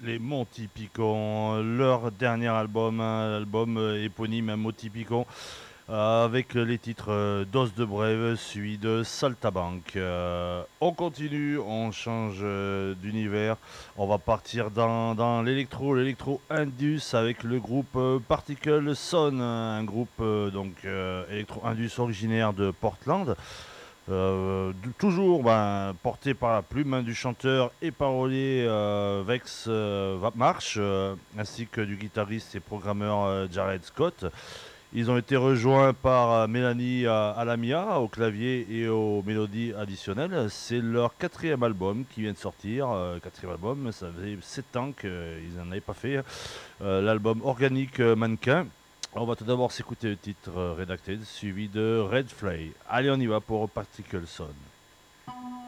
Les Monty Python, leur dernier album, l'album éponyme Monty Python, avec les titres Dos de Brève, suivi de Saltabank. On continue, on change d'univers, on va partir dans l'électro Indus avec le groupe Particle Son, un groupe électro Indus originaire de Portland. Toujours porté par la plume du chanteur et parolier Vex Marsh, ainsi que du guitariste et programmeur Jared Scott. Ils ont été rejoints par Mélanie Alamia au clavier et aux mélodies additionnelles. C'est leur quatrième album qui vient de sortir. Quatrième album, ça faisait 7 ans qu'ils n'en avaient pas fait. L'album Organique Mannequin. On va tout d'abord s'écouter le titre Redacted, suivi de Red Fly. Allez, on y va pour Particle Son.